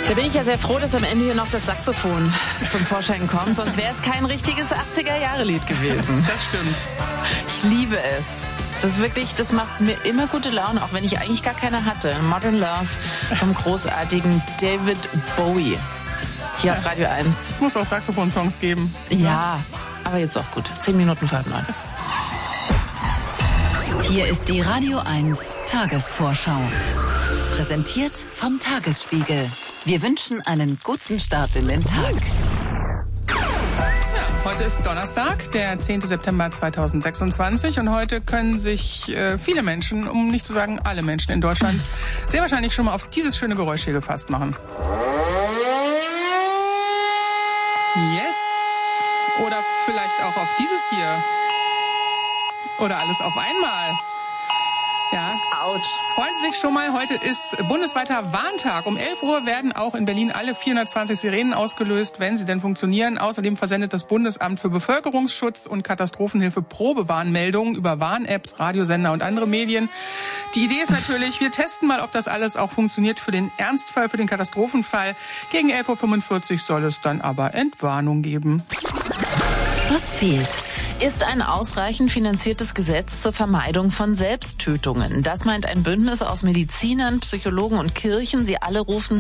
Da bin ich ja sehr froh, dass am Ende hier noch das Saxophon zum Vorschein kommt. Sonst wäre es kein richtiges 80er-Jahre-Lied gewesen. Das stimmt. Ich liebe es. Das ist wirklich, das macht mir immer gute Laune, auch wenn ich eigentlich gar keine hatte. Modern Love vom großartigen David Bowie. Hier auf Radio 1. Muss auch Saxophon-Songs geben. Ja, aber jetzt auch gut. 10 Minuten vor 9. Hier ist die Radio 1 Tagesvorschau. Präsentiert vom Tagesspiegel. Wir wünschen einen guten Start in den Tag. Heute ist Donnerstag, der 10. September 2026 und heute können sich viele Menschen, um nicht zu sagen alle Menschen in Deutschland, sehr wahrscheinlich schon mal auf dieses schöne Geräusch hier gefasst machen. Yes. Oder vielleicht auch auf dieses hier. Oder alles auf einmal. Ja. Autsch. Freuen Sie sich schon mal, heute ist bundesweiter Warntag. Um 11 Uhr werden auch in Berlin alle 420 Sirenen ausgelöst, wenn sie denn funktionieren. Außerdem versendet das Bundesamt für Bevölkerungsschutz und Katastrophenhilfe Probewarnmeldungen über Warn-Apps, Radiosender und andere Medien. Die Idee ist natürlich, wir testen mal, ob das alles auch funktioniert für den Ernstfall, für den Katastrophenfall. Gegen 11.45 Uhr soll es dann aber Entwarnung geben. Was fehlt? Ist ein ausreichend finanziertes Gesetz zur Vermeidung von Selbsttötungen. Das meint ein Bündnis aus Medizinern, Psychologen und Kirchen. Sie alle rufen